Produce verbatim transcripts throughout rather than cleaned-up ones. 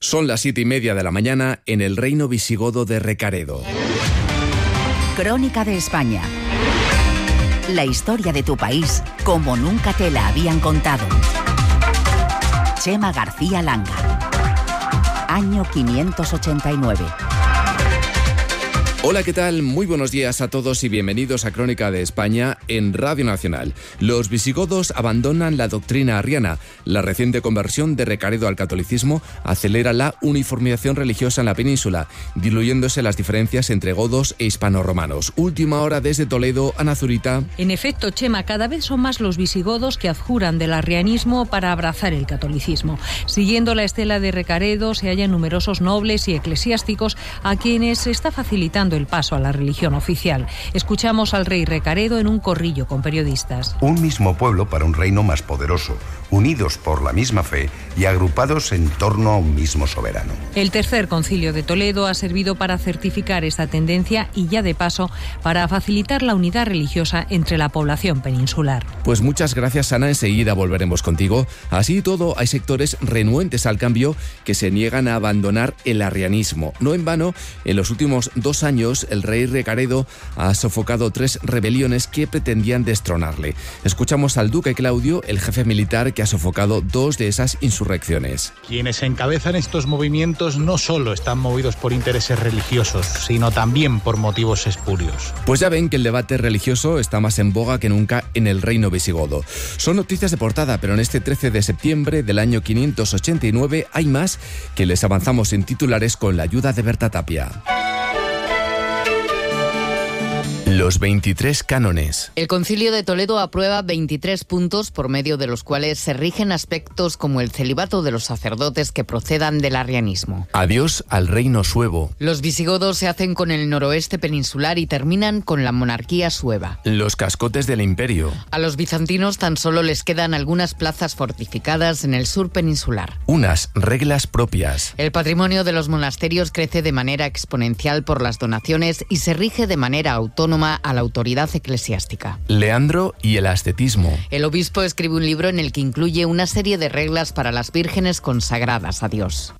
Son las siete y media de la mañana en el reino visigodo de Recaredo. Crónica de España. La historia de tu país como nunca te la habían contado. Chema García Langa. Año quinientos ochenta y nueve. Hola, ¿qué tal? Muy buenos días a todos y bienvenidos a Crónica de España en Radio Nacional. Los visigodos abandonan la doctrina arriana. La reciente conversión de Recaredo al catolicismo acelera la uniformización religiosa en la península, diluyéndose las diferencias entre godos e hispanoromanos. Última hora desde Toledo, Ana Zurita. En efecto, Chema, cada vez son más los visigodos que adjuran del arrianismo para abrazar el catolicismo. Siguiendo la estela de Recaredo, se hallan numerosos nobles y eclesiásticos a quienes se está facilitando el paso a la religión oficial. Escuchamos al rey Recaredo en un corrillo con periodistas. Un mismo pueblo para un reino más poderoso, unidos por la misma fe y agrupados en torno a un mismo soberano. El tercer concilio de Toledo ha servido para certificar esta tendencia y ya de paso para facilitar la unidad religiosa entre la población peninsular. Pues muchas gracias, Ana. Enseguida volveremos contigo. Así y todo, hay sectores renuentes al cambio que se niegan a abandonar el arrianismo. No en vano, en los últimos dos años el rey Recaredo ha sofocado tres rebeliones que pretendían destronarle. Escuchamos al duque Claudio, el jefe militar que ha sofocado dos de esas insurrecciones. Quienes encabezan estos movimientos no solo están movidos por intereses religiosos, sino también por motivos espurios. Pues ya ven que el debate religioso está más en boga que nunca en el reino visigodo. Son noticias de portada, pero en este trece de septiembre del año quinientos ochenta y nueve hay más que les avanzamos en titulares con la ayuda de Berta Tapia. Los veintitrés cánones. El Concilio de Toledo aprueba veintitrés puntos por medio de los cuales se rigen aspectos como el celibato de los sacerdotes que procedan del arrianismo. Adiós al reino suevo. Los visigodos se hacen con el noroeste peninsular y terminan con la monarquía sueva. Los cascotes del imperio. A los bizantinos tan solo les quedan algunas plazas fortificadas en el sur peninsular. Unas reglas propias. El patrimonio de los monasterios crece de manera exponencial por las donaciones y se rige de manera autónoma a la autoridad eclesiástica. Leandro y el ascetismo. El obispo escribe un libro en el que incluye una serie de reglas para las vírgenes consagradas a Dios.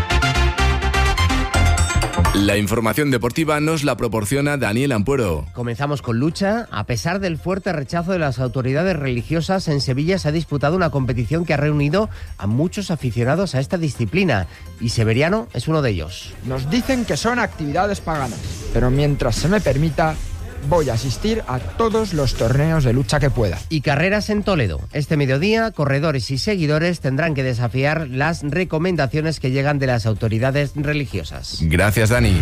La información deportiva nos la proporciona Daniel Ampuero. Comenzamos con lucha. A pesar del fuerte rechazo de las autoridades religiosas, en Sevilla se ha disputado una competición que ha reunido a muchos aficionados a esta disciplina, y Severiano es uno de ellos. Nos dicen que son actividades paganas, pero mientras se me permita, voy a asistir a todos los torneos de lucha que pueda. Y carreras en Toledo. Este mediodía, corredores y seguidores tendrán que desafiar las recomendaciones que llegan de las autoridades religiosas. Gracias, Dani.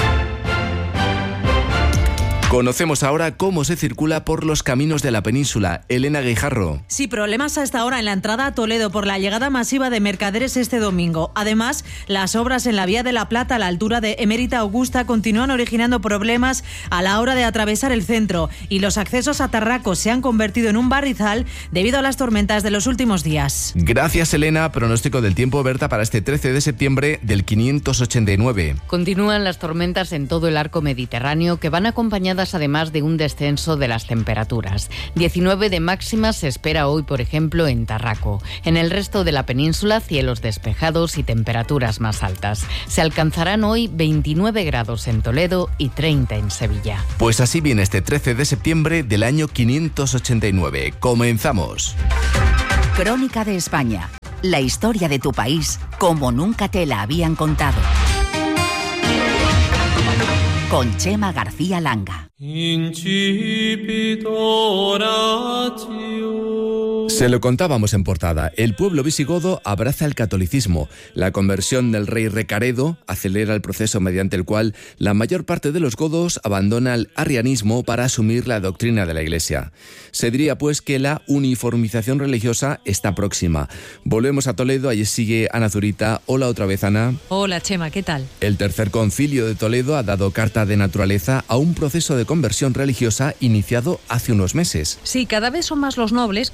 Conocemos ahora cómo se circula por los caminos de la península. Elena Guijarro. Sí, problemas hasta ahora en la entrada a Toledo por la llegada masiva de mercaderes este domingo. Además, las obras en la Vía de la Plata a la altura de Emérita Augusta continúan originando problemas a la hora de atravesar el centro, y los accesos a Tarraco se han convertido en un barrizal debido a las tormentas de los últimos días. Gracias, Elena. Pronóstico del tiempo, Berta, para este trece de septiembre del quinientos ochenta y nueve. Continúan las tormentas en todo el arco mediterráneo, que van acompañadas además de un descenso de las temperaturas. diecinueve de máxima se espera hoy, por ejemplo, en Tarraco. En el resto de la península, cielos despejados y temperaturas más altas. Se alcanzarán hoy veintinueve grados en Toledo y treinta en Sevilla. Pues así viene este trece de septiembre del año quinientos ochenta y nueve. Comenzamos. Crónica de España. La historia de tu país como nunca te la habían contado. Con Chema García Langa. Se lo contábamos en portada. El pueblo visigodo abraza el catolicismo. La conversión del rey Recaredo acelera el proceso mediante el cual la mayor parte de los godos abandona el arrianismo para asumir la doctrina de la Iglesia. Se diría pues que la uniformización religiosa está próxima. Volvemos a Toledo, allí sigue Ana Zurita. Hola otra vez, Ana. Hola, Chema, ¿qué tal? El tercer concilio de Toledo ha dado carta de naturaleza a un proceso de conversión religiosa iniciado hace unos meses. Sí, cada vez son más los nobles que optan por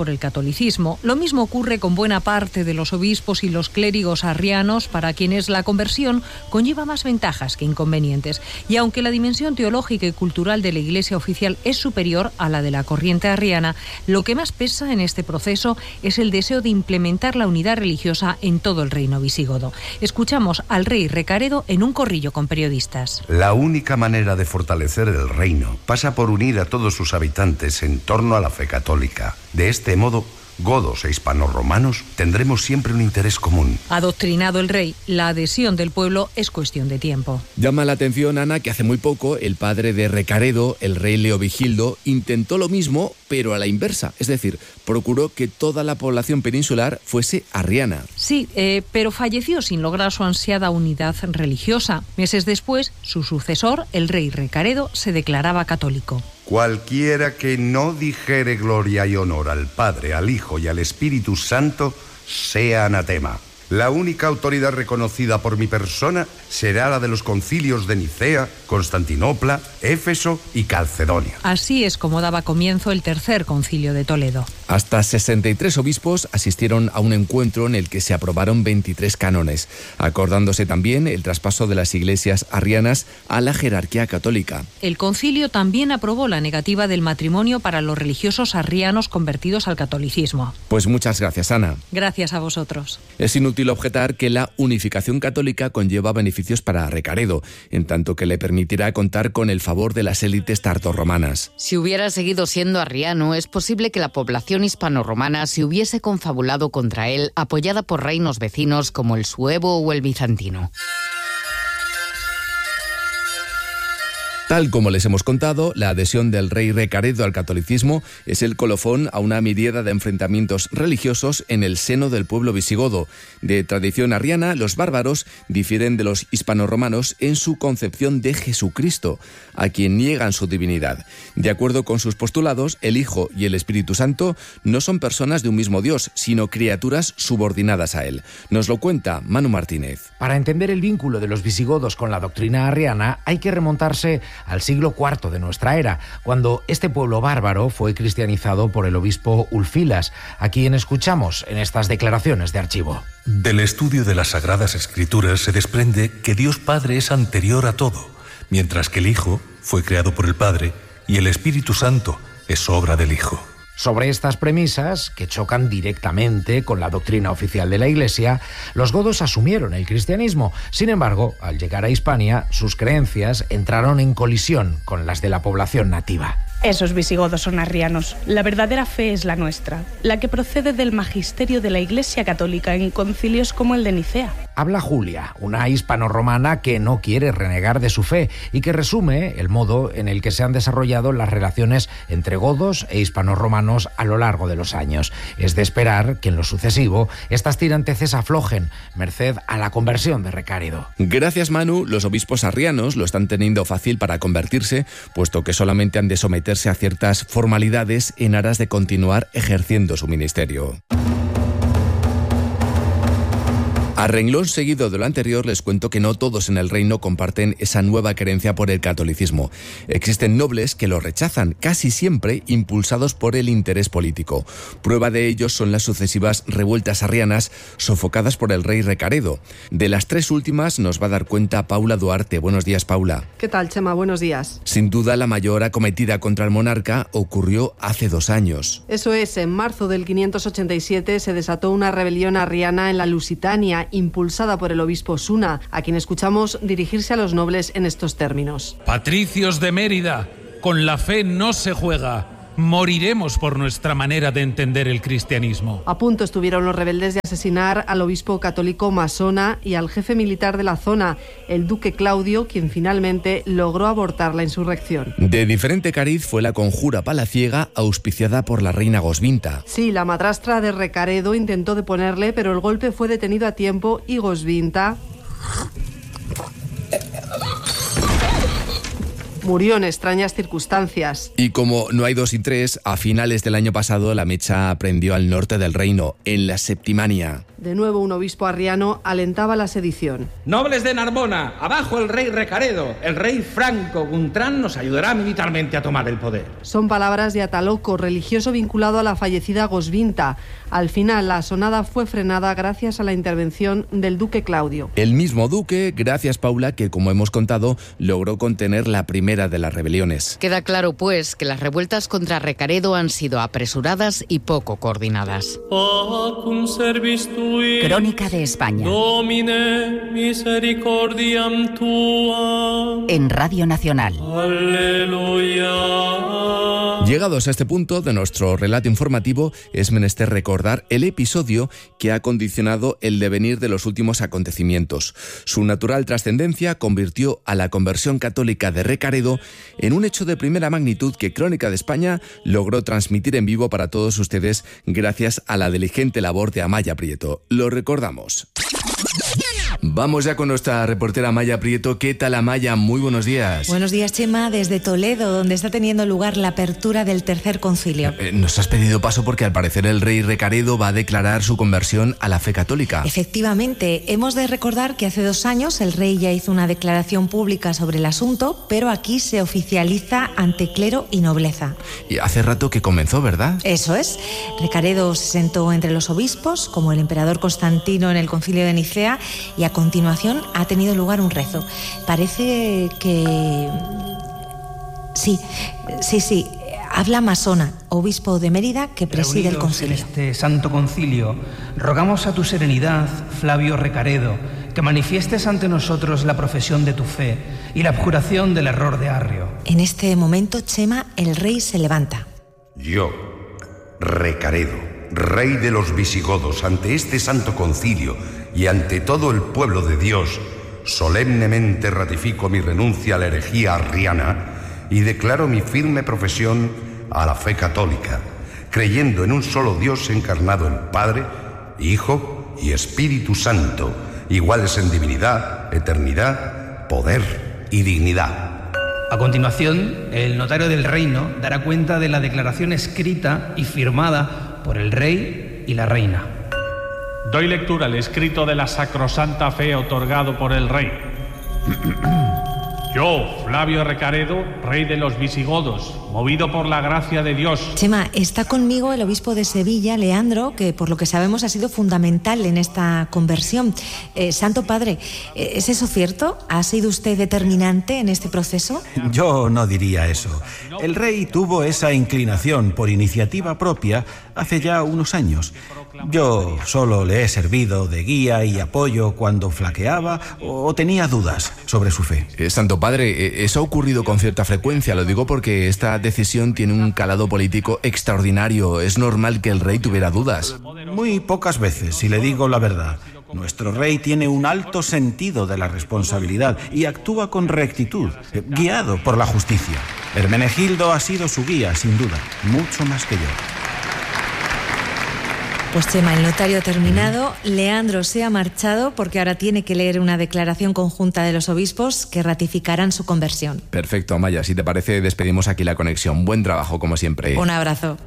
por el catolicismo. Lo mismo ocurre con buena parte de los obispos y los clérigos arrianos, para quienes la conversión conlleva más ventajas que inconvenientes. Y aunque la dimensión teológica y cultural de la Iglesia oficial es superior a la de la corriente arriana, lo que más pesa en este proceso es el deseo de implementar la unidad religiosa en todo el reino visigodo. Escuchamos al rey Recaredo en un corrillo con periodistas. La única manera de fortalecer el reino pasa por unir a todos sus habitantes en torno a la fe católica. De este modo, godos e hispanorromanos tendremos siempre un interés común. Adoctrinado el rey, la adhesión del pueblo es cuestión de tiempo. Llama la atención, Ana, que hace muy poco el padre de Recaredo, el rey Leovigildo, intentó lo mismo, pero a la inversa. Es decir, procuró que toda la población peninsular fuese arriana. Sí, eh, pero falleció sin lograr su ansiada unidad religiosa. Meses después, su sucesor, el rey Recaredo, se declaraba católico. Cualquiera que no dijere gloria y honor al Padre, al Hijo y al Espíritu Santo, sea anatema. La única autoridad reconocida por mi persona será la de los concilios de Nicea, Constantinopla, Éfeso y Calcedonia. Así es como daba comienzo el tercer concilio de Toledo. Hasta sesenta y tres obispos asistieron a un encuentro en el que se aprobaron veintitrés cánones, acordándose también el traspaso de las iglesias arrianas a la jerarquía católica. El concilio también aprobó la negativa del matrimonio para los religiosos arrianos convertidos al catolicismo. Pues muchas gracias, Ana. Gracias a vosotros. Es inútil objetar que la unificación católica conlleva beneficios para Recaredo, en tanto que le permitirá contar con el favor de las élites tardorromanas. Si hubiera seguido siendo arriano, es posible que la población hispanorromana se hubiese confabulado contra él, apoyada por reinos vecinos como el suevo o el bizantino. Tal como les hemos contado, la adhesión del rey Recaredo al catolicismo es el colofón a una miríada de enfrentamientos religiosos en el seno del pueblo visigodo. De tradición arriana, los bárbaros difieren de los hispanorromanos en su concepción de Jesucristo, a quien niegan su divinidad. De acuerdo con sus postulados, el Hijo y el Espíritu Santo no son personas de un mismo Dios, sino criaturas subordinadas a él. Nos lo cuenta Manu Martínez. Para entender el vínculo de los visigodos con la doctrina arriana, hay que remontarse al siglo cuarto de nuestra era, cuando este pueblo bárbaro fue cristianizado por el obispo Ulfilas, a quien escuchamos en estas declaraciones de archivo. Del estudio de las Sagradas Escrituras se desprende que Dios Padre es anterior a todo, mientras que el Hijo fue creado por el Padre y el Espíritu Santo es obra del Hijo. Sobre estas premisas, que chocan directamente con la doctrina oficial de la Iglesia, los godos asumieron el cristianismo. Sin embargo, al llegar a Hispania, sus creencias entraron en colisión con las de la población nativa. Esos visigodos son arrianos. La verdadera fe es la nuestra, la que procede del magisterio de la Iglesia Católica en concilios como el de Nicea. Habla Julia, una hispanorromana que no quiere renegar de su fe y que resume el modo en el que se han desarrollado las relaciones entre godos e hispanorromanos a lo largo de los años. Es de esperar que en lo sucesivo estas tiranteces aflojen, merced a la conversión de Recaredo. Gracias, Manu, los obispos arrianos lo están teniendo fácil para convertirse, puesto que solamente han de someterse a ciertas formalidades en aras de continuar ejerciendo su ministerio. A renglón seguido de lo anterior, les cuento que no todos en el reino comparten esa nueva creencia por el catolicismo. Existen nobles que lo rechazan, casi siempre impulsados por el interés político. Prueba de ello son las sucesivas revueltas arrianas sofocadas por el rey Recaredo. De las tres últimas nos va a dar cuenta Paula Duarte. Buenos días, Paula. ¿Qué tal, Chema? Buenos días. Sin duda, la mayor acometida contra el monarca ocurrió hace dos años. Eso es, en marzo del quinientos ochenta y siete se desató una rebelión arriana en la Lusitania, impulsada por el obispo Suna, a quien escuchamos dirigirse a los nobles en estos términos. Patricios de Mérida, con la fe no se juega. Moriremos por nuestra manera de entender el cristianismo. A punto estuvieron los rebeldes de asesinar al obispo católico Masona y al jefe militar de la zona, el duque Claudio, quien finalmente logró abortar la insurrección. De diferente cariz fue la conjura palaciega auspiciada por la reina Goswinta. Sí, la madrastra de Recaredo intentó deponerle, pero el golpe fue detenido a tiempo y Goswinta Murió en extrañas circunstancias. Y como no hay dos sin tres, a finales del año pasado la mecha prendió al norte del reino, en la Septimania. De nuevo un obispo arriano alentaba la sedición. Nobles de Narbona, abajo el rey Recaredo. El rey Franco Guntrán nos ayudará militarmente a tomar el poder. Son palabras de Ataloco, religioso vinculado a la fallecida Goswinta. Al final, la asonada fue frenada gracias a la intervención del duque Claudio. El mismo duque, gracias Paula, que como hemos contado, logró contener la primera de las rebeliones. Queda claro, pues, que las revueltas contra Recaredo han sido apresuradas y poco coordinadas. Crónica de España. Domine misericordiam tua. En Radio Nacional. Aleluya. Llegados a este punto de nuestro relato informativo, es menester recordar el episodio que ha condicionado el devenir de los últimos acontecimientos. Su natural trascendencia convirtió a la conversión católica de Recaredo en un hecho de primera magnitud que Crónica de España logró transmitir en vivo para todos ustedes gracias a la diligente labor de Amaya Prieto. Lo recordamos. Vamos ya con nuestra reportera Amaya Prieto. ¿Qué tal, Amaya? Muy buenos días. Buenos días, Chema, desde Toledo, donde está teniendo lugar la apertura del tercer concilio. Eh, nos has pedido paso porque al parecer el rey Recaredo va a declarar su conversión a la fe católica. Efectivamente, hemos de recordar que hace dos años el rey ya hizo una declaración pública sobre el asunto, pero aquí se oficializa ante clero y nobleza. Y hace rato que comenzó, ¿verdad? Eso es. Recaredo se sentó entre los obispos, como el emperador Constantino en el concilio de Nicea, y a continuación ha tenido lugar un rezo. Parece que... Sí, sí, sí. Habla Masona, obispo de Mérida, que preside el concilio. En este santo concilio, rogamos a tu serenidad, Flavio Recaredo, que manifiestes ante nosotros la profesión de tu fe y la abjuración del error de Arrio. En este momento, Chema, el rey se levanta. Yo, Recaredo, rey de los visigodos, ante este santo concilio y ante todo el pueblo de Dios, solemnemente ratifico mi renuncia a la herejía arriana y declaro mi firme profesión a la fe católica, creyendo en un solo Dios encarnado en Padre, Hijo y Espíritu Santo, iguales en divinidad, eternidad, poder y dignidad. A continuación, el notario del reino dará cuenta de la declaración escrita y firmada por el rey y la reina. Doy lectura al escrito de la sacrosanta fe otorgado por el rey. Yo, Flavio Recaredo, rey de los visigodos, movido por la gracia de Dios. Chema, está conmigo el obispo de Sevilla, Leandro, que por lo que sabemos ha sido fundamental en esta conversión. Eh, Santo Padre, ¿es eso cierto? ¿Ha sido usted determinante en este proceso? Yo no diría eso. El rey tuvo esa inclinación por iniciativa propia hace ya unos años. Yo solo le he servido de guía y apoyo cuando flaqueaba o tenía dudas sobre su fe. Eh, Santo Padre, eso ha ocurrido con cierta frecuencia. Lo digo porque esta decisión tiene un calado político extraordinario. Es normal que el rey tuviera dudas. Muy pocas veces, si le digo la verdad. Nuestro rey tiene un alto sentido de la responsabilidad y actúa con rectitud, guiado por la justicia. Hermenegildo ha sido su guía, sin duda, mucho más que yo. Pues Chema, el notario ha terminado. Leandro se ha marchado porque ahora tiene que leer una declaración conjunta de los obispos que ratificarán su conversión. Perfecto, Amaya. Si te parece, despedimos aquí la conexión. Buen trabajo, como siempre. Un abrazo.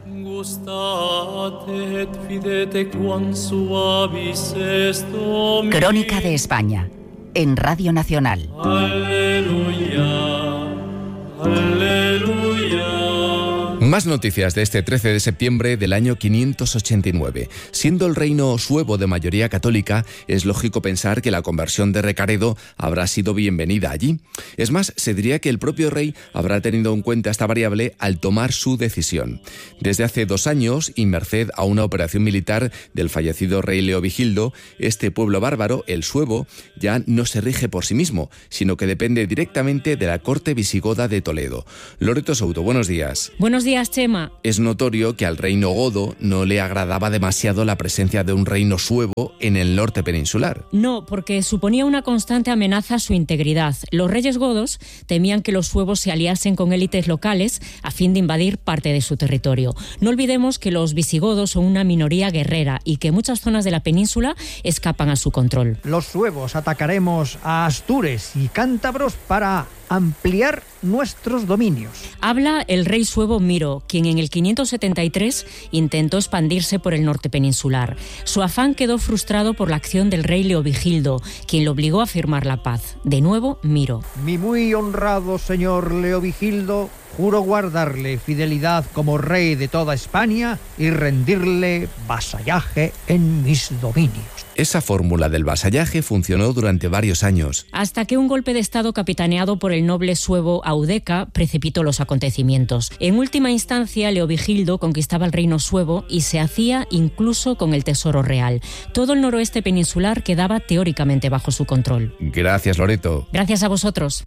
Crónica de España, en Radio Nacional. Aleluya, aleluya. Más noticias de este trece de septiembre del año quinientos ochenta y nueve. Siendo el reino suevo de mayoría católica, es lógico pensar que la conversión de Recaredo habrá sido bienvenida allí. Es más, se diría que el propio rey habrá tenido en cuenta esta variable al tomar su decisión. Desde hace dos años, y merced a una operación militar del fallecido rey Leovigildo, este pueblo bárbaro, el suevo, ya no se rige por sí mismo, sino que depende directamente de la corte visigoda de Toledo. Loreto Souto, buenos días. Buenos días, Chema. Es notorio que al reino godo no le agradaba demasiado la presencia de un reino suevo en el norte peninsular. No, porque suponía una constante amenaza a su integridad. Los reyes godos temían que los suevos se aliasen con élites locales a fin de invadir parte de su territorio. No olvidemos que los visigodos son una minoría guerrera y que muchas zonas de la península escapan a su control. Los suevos atacaremos a astures y cántabros para ampliar nuestros dominios. Habla el rey suevo Miro, quien en el quinientos setenta y tres intentó expandirse por el norte peninsular. Su afán quedó frustrado por la acción del rey Leovigildo, quien lo obligó a firmar la paz. De nuevo, Miro. Mi muy honrado señor Leovigildo, juro guardarle fidelidad como rey de toda España y rendirle vasallaje en mis dominios. Esa fórmula del vasallaje funcionó durante varios años. Hasta que un golpe de estado capitaneado por el noble suevo Audeca precipitó los acontecimientos. En última instancia, Leovigildo conquistaba el reino suevo y se hacía incluso con el tesoro real. Todo el noroeste peninsular quedaba teóricamente bajo su control. Gracias, Loreto. Gracias a vosotros.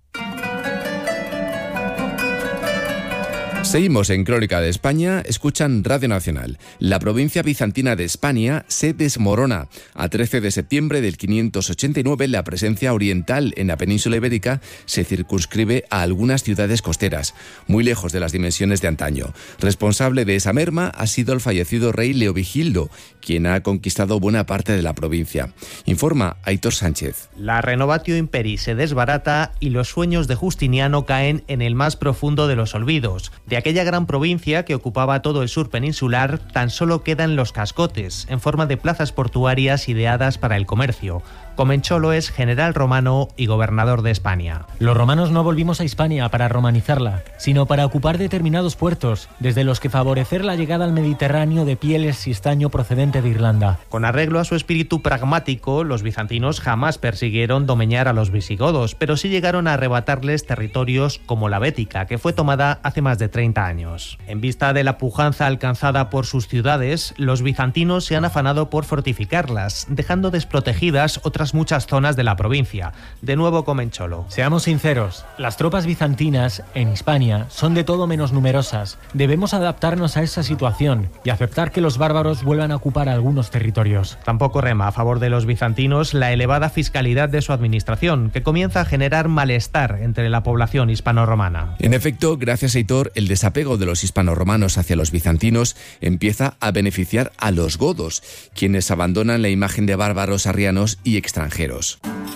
Seguimos en Crónica de España, escuchan Radio Nacional. La provincia bizantina de Hispania se desmorona. A trece de septiembre del quinientos ochenta y nueve, la presencia oriental en la península ibérica se circunscribe a algunas ciudades costeras, muy lejos de las dimensiones de antaño. Responsable de esa merma ha sido el fallecido rey Leovigildo, quien ha conquistado buena parte de la provincia. Informa Aitor Sánchez. La Renovatio Imperii se desbarata y los sueños de Justiniano caen en el más profundo de los olvidos. De aquella gran provincia que ocupaba todo el sur peninsular, tan solo quedan los cascotes, en forma de plazas portuarias ideadas para el comercio. Comencholo es general romano y gobernador de España. Los romanos no volvimos a Hispania para romanizarla, sino para ocupar determinados puertos, desde los que favorecer la llegada al Mediterráneo de pieles y estaño procedente de Irlanda. Con arreglo a su espíritu pragmático, los bizantinos jamás persiguieron domeñar a los visigodos, pero sí llegaron a arrebatarles territorios como la Bética, que fue tomada hace más de treinta años. En vista de la pujanza alcanzada por sus ciudades, los bizantinos se han afanado por fortificarlas, dejando desprotegidas otras muchas zonas de la provincia. De nuevo Comencholo. Seamos sinceros, las tropas bizantinas en Hispania son de todo menos numerosas. Debemos adaptarnos a esa situación y aceptar que los bárbaros vuelvan a ocupar algunos territorios. Tampoco rema a favor de los bizantinos la elevada fiscalidad de su administración, que comienza a generar malestar entre la población hispano-romana. En efecto, gracias a Aitor, el desapego de los hispano-romanos hacia los bizantinos empieza a beneficiar a los godos, quienes abandonan la imagen de bárbaros arrianos y extranjeros.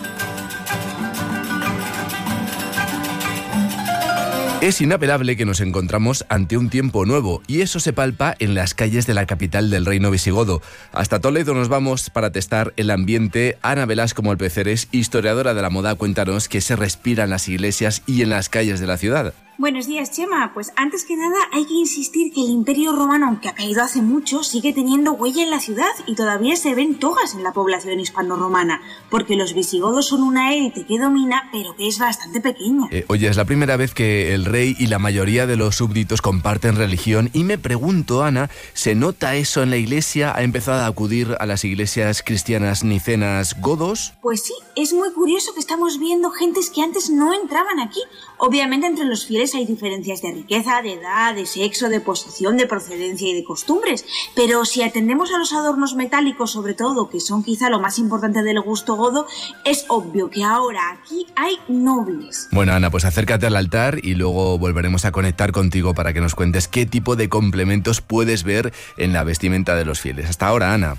Es inapelable que nos encontramos ante un tiempo nuevo, y eso se palpa en las calles de la capital del reino visigodo. Hasta Toledo nos vamos para testar el ambiente. Ana Velasco Molpeceres, historiadora de la moda, cuéntanos qué se respira en las iglesias y en las calles de la ciudad. Buenos días, Chema. Pues antes que nada hay que insistir que el Imperio Romano, aunque ha caído hace mucho, sigue teniendo huella en la ciudad y todavía se ven togas en la población hispano-romana, porque los visigodos son una élite que domina, pero que es bastante pequeña. Eh, oye, es la primera vez que el rey y la mayoría de los súbditos comparten religión, y me pregunto, Ana, ¿se nota eso en la iglesia? ¿Ha empezado a acudir a las iglesias cristianas nicenas godos? Pues sí, es muy curioso que estamos viendo gentes que antes no entraban aquí. Obviamente entre los fieles hay diferencias de riqueza, de edad, de sexo, de posición, de procedencia y de costumbres, pero si atendemos a los adornos metálicos sobre todo, que son quizá lo más importante del gusto godo, es obvio que ahora aquí hay nobles. Bueno, Ana, pues acércate al altar y luego volveremos a conectar contigo para que nos cuentes qué tipo de complementos puedes ver en la vestimenta de los fieles. Hasta ahora, Ana.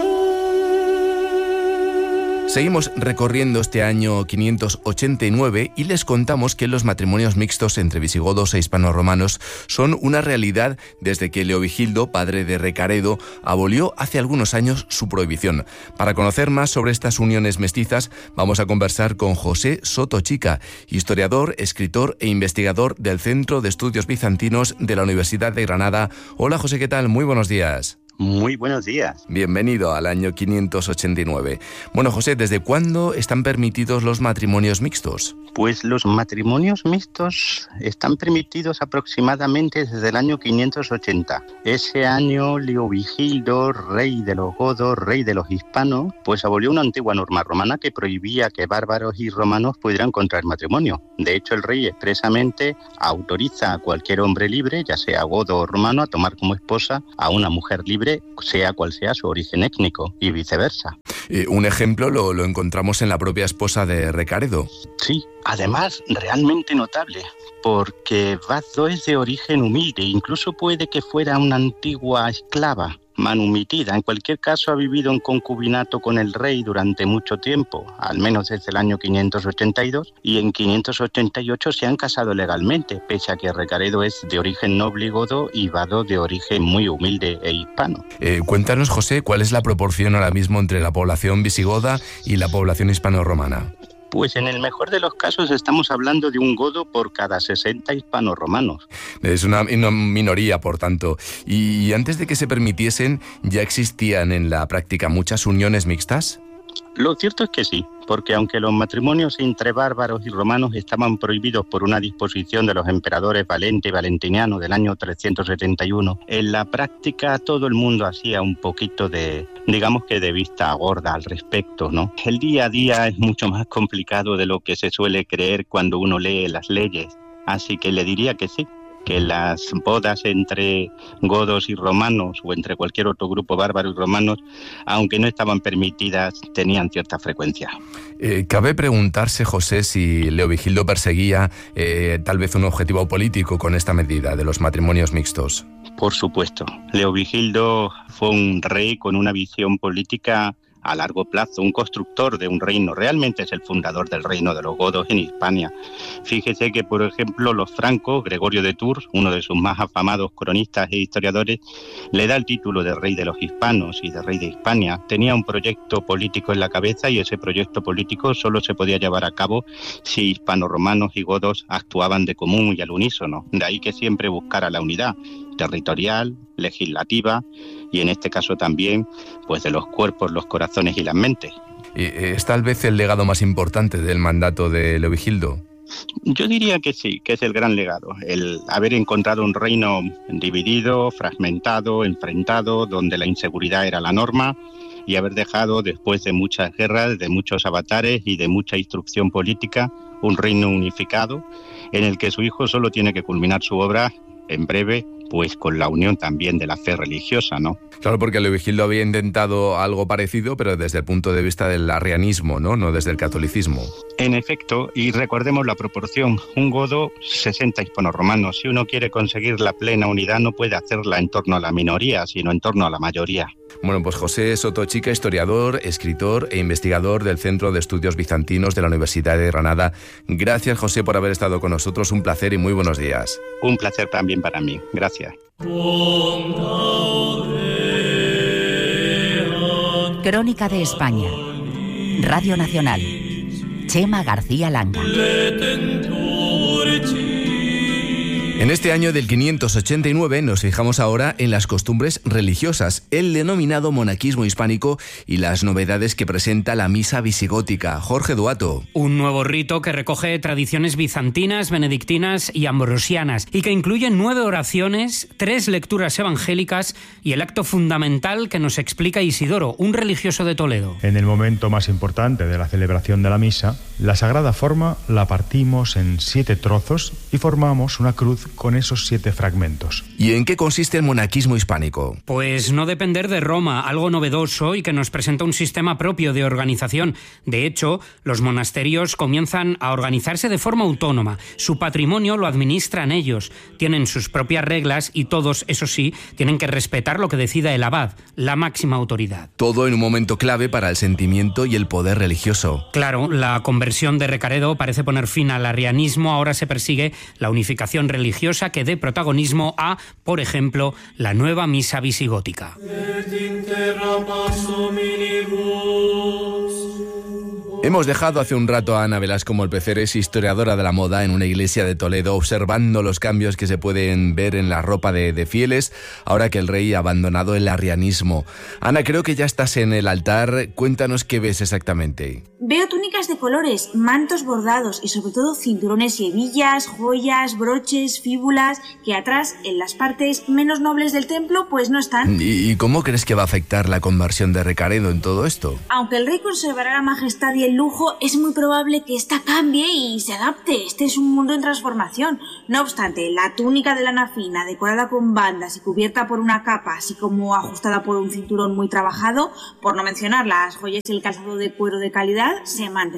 Seguimos recorriendo este año quinientos ochenta y nueve y les contamos que los matrimonios mixtos entre visigodos e hispano-romanos son una realidad desde que Leovigildo, padre de Recaredo, abolió hace algunos años su prohibición. Para conocer más sobre estas uniones mestizas, vamos a conversar con José Soto Chica, historiador, escritor e investigador del Centro de Estudios Bizantinos de la Universidad de Granada. Hola José, ¿qué tal? Muy buenos días. Muy buenos días. Bienvenido al año quinientos ochenta y nueve. Bueno, José, ¿desde cuándo están permitidos los matrimonios mixtos? Pues los matrimonios mixtos están permitidos aproximadamente desde el año quinientos ochenta. Ese año Leovigildo, rey de los godos, rey de los hispanos, pues abolió una antigua norma romana que prohibía que bárbaros y romanos pudieran contraer matrimonio. De hecho, el rey expresamente autoriza a cualquier hombre libre, ya sea godo o romano, a tomar como esposa a una mujer libre, sea cual sea su origen étnico, y viceversa. Eh, un ejemplo lo, lo encontramos en la propia esposa de Recaredo. Sí, además realmente notable, porque Bazzo es de origen humilde, incluso puede que fuera una antigua esclava. manumitida. En cualquier caso, ha vivido en concubinato con el rey durante mucho tiempo, al menos desde el año quinientos ochenta y dos, y en quinientos ochenta y ocho se han casado legalmente, pese a que Recaredo es de origen noble y godo y Vado de origen muy humilde e hispano. Eh, cuéntanos, José, ¿cuál es la proporción ahora mismo entre la población visigoda y la población hispano-romana? Pues en el mejor de los casos estamos hablando de un godo por cada sesenta hispano-romanos. Es una, una minoría, por tanto. Y antes de que se permitiesen, ¿ya existían en la práctica muchas uniones mixtas? Lo cierto es que sí, porque aunque los matrimonios entre bárbaros y romanos estaban prohibidos por una disposición de los emperadores Valente y Valentiniano del año trescientos setenta y uno, en la práctica todo el mundo hacía un poquito de, digamos que de vista gorda al respecto, ¿no? El día a día es mucho más complicado de lo que se suele creer cuando uno lee las leyes, así que le diría que sí, que las bodas entre godos y romanos o entre cualquier otro grupo bárbaro y romanos, aunque no estaban permitidas, tenían cierta frecuencia. Eh, cabe preguntarse, José, si Leovigildo perseguía eh, tal vez un objetivo político con esta medida de los matrimonios mixtos. Por supuesto. Leovigildo fue un rey con una visión política a largo plazo, un constructor de un reino. Realmente es el fundador del reino de los godos en Hispania. Fíjese que, por ejemplo, los francos, Gregorio de Tours, uno de sus más afamados cronistas e historiadores, le da el título de rey de los hispanos y de rey de Hispania. Tenía un proyecto político en la cabeza y ese proyecto político solo se podía llevar a cabo si hispano-romanos y godos actuaban de común y al unísono. De ahí que siempre buscara la unidad territorial, legislativa y en este caso también pues de los cuerpos, los corazones y las mentes. ¿Es tal vez el legado más importante del mandato de Leovigildo? Yo diría que sí, que es el gran legado, el haber encontrado un reino dividido, fragmentado, enfrentado, donde la inseguridad era la norma y haber dejado, después de muchas guerras, de muchos avatares y de mucha instrucción política, un reino unificado en el que su hijo solo tiene que culminar su obra en breve, pues con la unión también de la fe religiosa, ¿no? Claro, porque Leovigildo había intentado algo parecido, pero desde el punto de vista del arrianismo, ¿no? No desde el catolicismo. En efecto, y recordemos la proporción, un godo, sesenta hispano-romanos. Si uno quiere conseguir la plena unidad, no puede hacerla en torno a la minoría, sino en torno a la mayoría. Bueno, pues José Sotochica, historiador, escritor e investigador del Centro de Estudios Bizantinos de la Universidad de Granada. Gracias, José, por haber estado con nosotros. Un placer y muy buenos días. Un placer también para mí. Gracias. Crónica de España. Radio Nacional. Chema García Langa. En este año del quinientos ochenta y nueve nos fijamos ahora en las costumbres religiosas, el denominado monaquismo hispánico y las novedades que presenta la misa visigótica. Jorge Duato. Un nuevo rito que recoge tradiciones bizantinas, benedictinas y ambrosianas y que incluye nueve oraciones, tres lecturas evangélicas y el acto fundamental que nos explica Isidoro, un religioso de Toledo. En el momento más importante de la celebración de la misa, la sagrada forma la partimos en siete trozos y formamos una cruz con esos siete fragmentos. ¿Y en qué consiste el monaquismo hispánico? Pues no depender de Roma, algo novedoso y que nos presenta un sistema propio de organización. De hecho, los monasterios comienzan a organizarse de forma autónoma. Su patrimonio lo administran ellos, tienen sus propias reglas y todos, eso sí, tienen que respetar lo que decida el abad, la máxima autoridad. Todo en un momento clave para el sentimiento y el poder religioso. Claro, la conversión de Recaredo parece poner fin al arrianismo, ahora se persigue la unificación religiosa que dé protagonismo a, por ejemplo, la nueva misa visigótica. Hemos dejado hace un rato a Ana Velasco Molpeceres, historiadora de la moda, en una iglesia de Toledo, observando los cambios que se pueden ver en la ropa de, de fieles, ahora que el rey ha abandonado el arrianismo. Ana, creo que ya estás en el altar. Cuéntanos qué ves exactamente. Veo túnicas de colores, mantos bordados y sobre todo cinturones y hebillas, joyas, broches, fíbulas, que atrás, en las partes menos nobles del templo, pues no están. ¿Y, y cómo crees que va a afectar la conversión de Recaredo en todo esto? Aunque el rey conservará la majestad y el lujo, es muy probable que esta cambie y se adapte. Este es un mundo en transformación. No obstante, la túnica de lana fina, decorada con bandas y cubierta por una capa, así como ajustada por un cinturón muy trabajado, por no mencionar las joyas y el calzado de cuero de calidad, se mantendrá.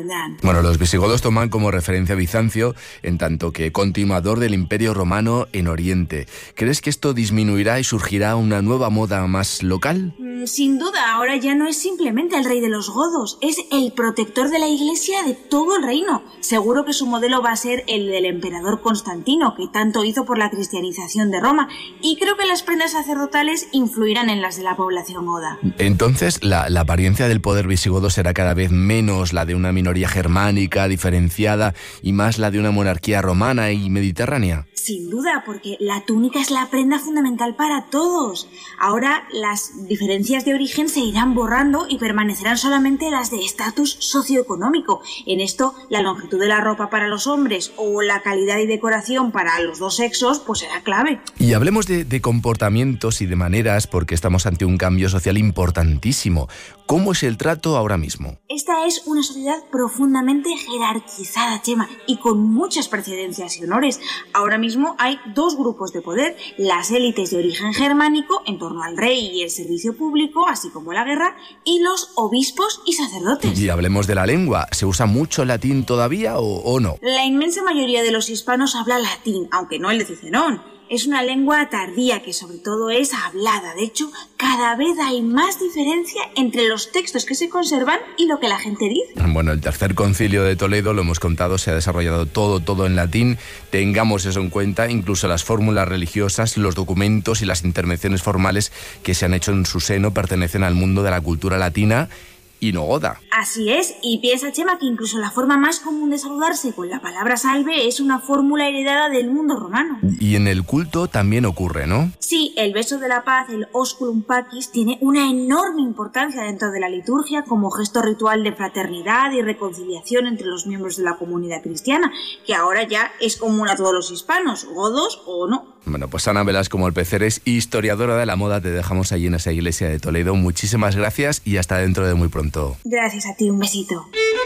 vendrán. Bueno, los visigodos toman como referencia a Bizancio, en tanto que continuador del Imperio Romano en Oriente. ¿Crees que esto disminuirá y surgirá una nueva moda más local? Sin duda, ahora ya no es simplemente el rey de los godos, es el protector de la Iglesia de todo el reino. Seguro que su modelo va a ser el del emperador Constantino, que tanto hizo por la cristianización de Roma, y creo que las prendas sacerdotales influirán en las de la población goda. Entonces, la, la apariencia del poder visigodo será cada vez menos la de una minoría germánica diferenciada y más la de una monarquía romana y mediterránea. Sin duda, porque la túnica es la prenda fundamental para todos. Ahora las diferencias de origen se irán borrando y permanecerán solamente las de estatus socioeconómico. En esto, la longitud de la ropa para los hombres o la calidad y decoración para los dos sexos pues será clave. Y hablemos de, de comportamientos y de maneras, porque estamos ante un cambio social importantísimo. ¿Cómo es el trato ahora mismo? Esta es una sociedad profundamente jerarquizada, Chema, y con muchas precedencias y honores. Ahora mismo hay dos grupos de poder, las élites de origen germánico, en torno al rey y el servicio público, así como la guerra, y los obispos y sacerdotes. Y hablemos de la lengua. ¿Se usa mucho latín todavía o, o no? La inmensa mayoría de los hispanos habla latín, aunque no el de Cicerón. Es una lengua tardía que sobre todo es hablada. De hecho, cada vez hay más diferencia entre los textos que se conservan y lo que la gente dice. Bueno, el tercer concilio de Toledo, lo hemos contado, se ha desarrollado todo, todo en latín. Tengamos eso en cuenta, incluso las fórmulas religiosas, los documentos y las intervenciones formales que se han hecho en su seno pertenecen al mundo de la cultura latina y no goda. Así es, y piensa, Chema, que incluso la forma más común de saludarse con la palabra salve es una fórmula heredada del mundo romano. Y en el culto también ocurre, ¿no? Sí, el beso de la paz, el osculum pacis, tiene una enorme importancia dentro de la liturgia como gesto ritual de fraternidad y reconciliación entre los miembros de la comunidad cristiana, que ahora ya es común a todos los hispanos, godos o no. Bueno, pues Ana Velasco Molpeceres, historiadora de la moda, te dejamos allí en esa iglesia de Toledo. Muchísimas gracias y hasta dentro de muy pronto. Gracias a ti, un besito.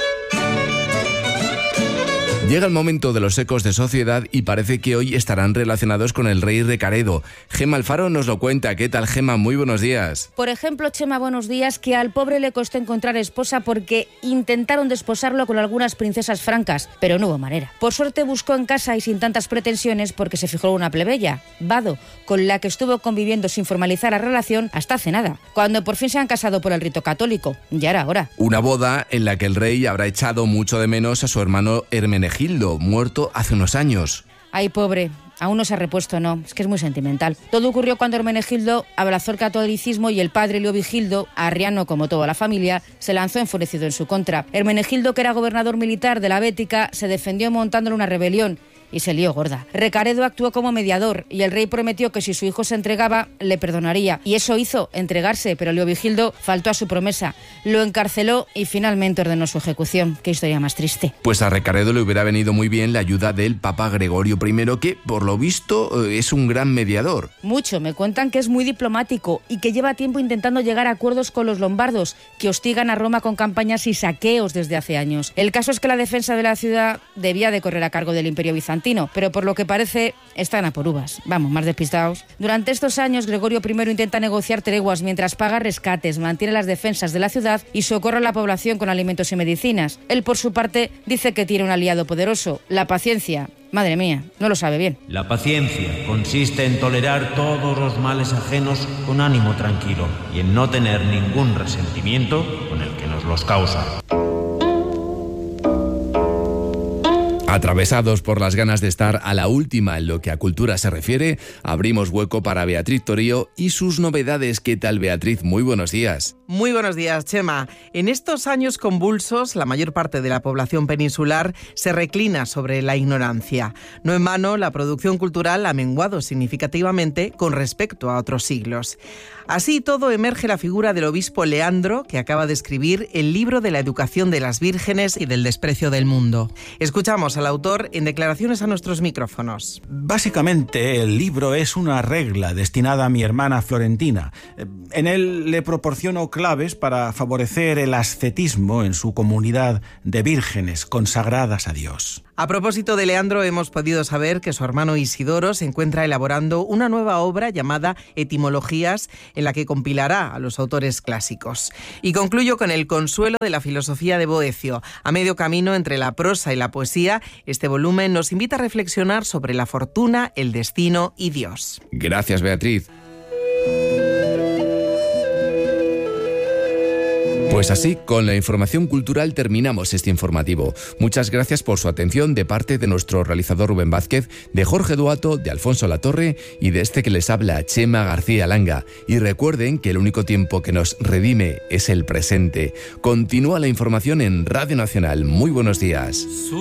Llega el momento de los ecos de sociedad y parece que hoy estarán relacionados con el rey Recaredo. Gema Alfaro nos lo cuenta. ¿Qué tal, Gema? Muy buenos días. Por ejemplo, Chema, buenos días, que al pobre le costó encontrar esposa porque intentaron desposarlo con algunas princesas francas, pero no hubo manera. Por suerte buscó en casa y sin tantas pretensiones porque se fijó en una plebeya, Vado, con la que estuvo conviviendo sin formalizar la relación hasta hace nada, cuando por fin se han casado por el rito católico. Ya era hora. Una boda en la que el rey habrá echado mucho de menos a su hermano Hermenegildo, muerto hace unos años. Ay, pobre, aún no se ha repuesto, no, es que es muy sentimental. Todo ocurrió cuando Hermenegildo abrazó el catolicismo y el padre Leovigildo, arriano como toda la familia, se lanzó enfurecido en su contra. Hermenegildo, que era gobernador militar de la Bética, se defendió montándole una rebelión y se lió gorda. Recaredo actuó como mediador y el rey prometió que si su hijo se entregaba, le perdonaría. Y eso hizo, entregarse, pero Leovigildo faltó a su promesa. Lo encarceló y finalmente ordenó su ejecución. Qué historia más triste. Pues a Recaredo le hubiera venido muy bien la ayuda del Papa Gregorio primero, que, por lo visto, es un gran mediador. Mucho. Me cuentan que es muy diplomático y que lleva tiempo intentando llegar a acuerdos con los lombardos, que hostigan a Roma con campañas y saqueos desde hace años. El caso es que la defensa de la ciudad debía de correr a cargo del Imperio Bizantino, pero por lo que parece están a por uvas. Vamos, más despistados. Durante estos años, Gregorio primero intenta negociar treguas mientras paga rescates, mantiene las defensas de la ciudad y socorre a la población con alimentos y medicinas. Él, por su parte, dice que tiene un aliado poderoso, la paciencia. Madre mía, no lo sabe bien. La paciencia consiste en tolerar todos los males ajenos con ánimo tranquilo y en no tener ningún resentimiento con el que nos los causa. Atravesados por las ganas de estar a la última en lo que a cultura se refiere, abrimos hueco para Beatriz Torío y sus novedades. ¿Qué tal, Beatriz? Muy buenos días. Muy buenos días, Chema. En estos años convulsos, la mayor parte de la población peninsular se reclina sobre la ignorancia. No en vano, la producción cultural ha menguado significativamente con respecto a otros siglos. Así y todo, emerge la figura del obispo Leandro, que acaba de escribir el libro de la educación de las vírgenes y del desprecio del mundo. Escuchamos al autor en declaraciones a nuestros micrófonos. Básicamente, el libro es una regla destinada a mi hermana Florentina. En él le proporciono claves para favorecer el ascetismo en su comunidad de vírgenes consagradas a Dios. A propósito de Leandro, hemos podido saber que su hermano Isidoro se encuentra elaborando una nueva obra llamada Etimologías, en la que compilará a los autores clásicos. Y concluyo con el consuelo de la filosofía de Boecio. A medio camino entre la prosa y la poesía, este volumen nos invita a reflexionar sobre la fortuna, el destino y Dios. Gracias, Beatriz. Pues así, con la información cultural terminamos este informativo. Muchas gracias por su atención de parte de nuestro realizador Rubén Vázquez, de Jorge Duato, de Alfonso Latorre y de este que les habla, Chema García Langa. Y recuerden que el único tiempo que nos redime es el presente. Continúa la información en Radio Nacional. Muy buenos días.